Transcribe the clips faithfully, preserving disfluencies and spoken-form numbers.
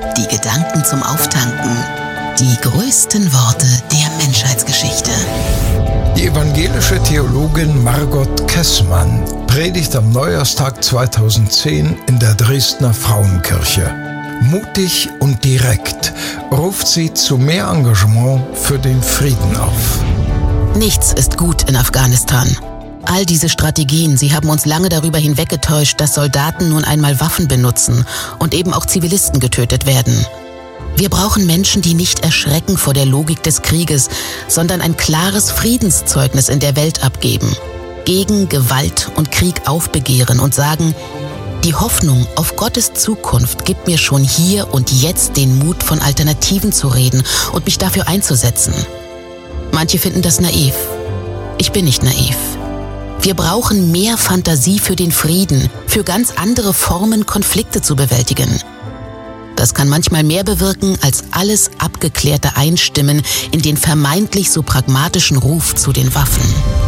die Gedanken zum Auftanken, die größten Worte der Menschheitsgeschichte. Die evangelische Theologin Margot Kessmann predigt am Neujahrstag zweitausendzehn in der Dresdner Frauenkirche. Mutig und direkt ruft sie zu mehr Engagement für den Frieden auf. Nichts ist gut in Afghanistan. All diese Strategien, sie haben uns lange darüber hinweggetäuscht, dass Soldaten nun einmal Waffen benutzen und eben auch Zivilisten getötet werden. Wir brauchen Menschen, die nicht erschrecken vor der Logik des Krieges, sondern ein klares Friedenszeugnis in der Welt abgeben, gegen Gewalt und Krieg aufbegehren und sagen, die Hoffnung auf Gottes Zukunft gibt mir schon hier und jetzt den Mut, von Alternativen zu reden und mich dafür einzusetzen. Manche finden das naiv. Ich bin nicht naiv. Wir brauchen mehr Fantasie für den Frieden, für ganz andere Formen, Konflikte zu bewältigen. Das kann manchmal mehr bewirken als alles abgeklärte Einstimmen in den vermeintlich so pragmatischen Ruf zu den Waffen.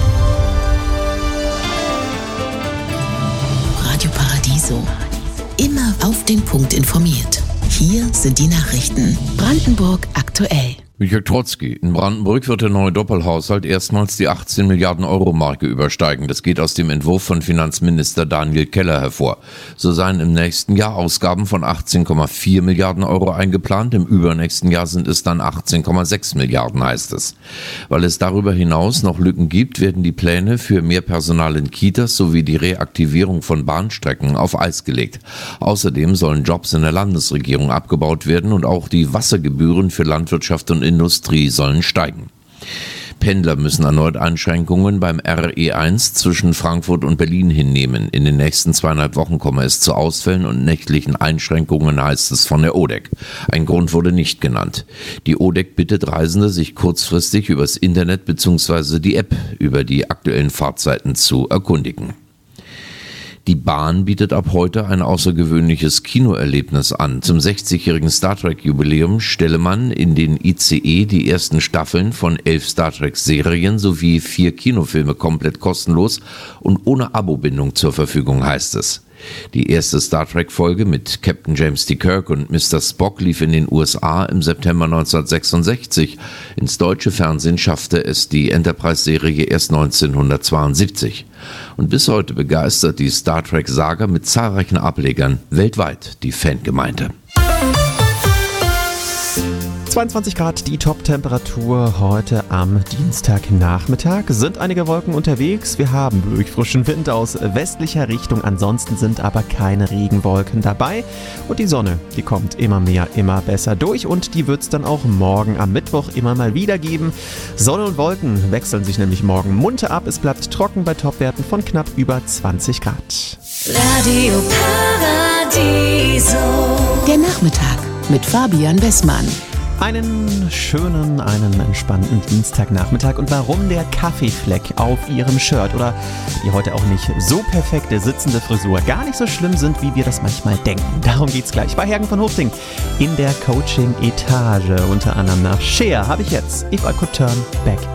Radio Paradiso. Immer auf den Punkt informiert. Hier sind die Nachrichten. Brandenburg aktuell. Michael Trotzki. In Brandenburg wird der neue Doppelhaushalt erstmals die achtzehn Milliarden Euro Marke übersteigen. Das geht aus dem Entwurf von Finanzminister Daniel Keller hervor. So seien im nächsten Jahr Ausgaben von achtzehn Komma vier Milliarden Euro eingeplant. Im übernächsten Jahr sind es dann achtzehn Komma sechs Milliarden, heißt es. Weil es darüber hinaus noch Lücken gibt, werden die Pläne für mehr Personal in Kitas sowie die Reaktivierung von Bahnstrecken auf Eis gelegt. Außerdem sollen Jobs in der Landesregierung abgebaut werden und auch die Wassergebühren für Landwirtschaft und Industrie sollen steigen. Pendler müssen erneut Einschränkungen beim R E eins zwischen Frankfurt und Berlin hinnehmen. In den nächsten zweieinhalb Wochen komme es zu Ausfällen und nächtlichen Einschränkungen, heißt es von der O D E C. Ein Grund wurde nicht genannt. Die O D E C bittet Reisende, sich kurzfristig übers Internet bzw. die App über die aktuellen Fahrzeiten zu erkundigen. Die Bahn bietet ab heute ein außergewöhnliches Kinoerlebnis an. Zum sechzigjährigen Star Trek-Jubiläum stelle man in den I C E die ersten Staffeln von elf Star Trek-Serien sowie vier Kinofilme komplett kostenlos und ohne Abobindung zur Verfügung, heißt es. Die erste Star Trek-Folge mit Captain James T. Kirk und Mister Spock lief in den U S A im September neunzehnhundertsechsundsechzig. Ins deutsche Fernsehen schaffte es die Enterprise-Serie erst neunzehnhundertzweiundsiebzig. Und bis heute begeistert die Star Trek-Saga mit zahlreichen Ablegern weltweit die Fangemeinde. zweiundzwanzig Grad die Top-Temperatur heute am Dienstagnachmittag. Sind einige Wolken unterwegs. Wir haben durchfrischen Wind aus westlicher Richtung. Ansonsten sind aber keine Regenwolken dabei. Und die Sonne, die kommt immer mehr, immer besser durch. Und die wird es dann auch morgen am Mittwoch immer mal wieder geben. Sonne und Wolken wechseln sich nämlich morgen munter ab. Es bleibt trocken bei Topwerten von knapp über zwanzig Grad. Radio Paradiso. Der Nachmittag mit Fabian Wessmann. Einen schönen, einen entspannten Dienstagnachmittag. Und warum der Kaffeefleck auf Ihrem Shirt oder die heute auch nicht so perfekte sitzende Frisur gar nicht so schlimm sind, wie wir das manchmal denken. Darum geht's gleich bei Hergen von Hofding in der Coaching-Etage. Unter anderem nach Cher habe ich jetzt If I Could Turn Back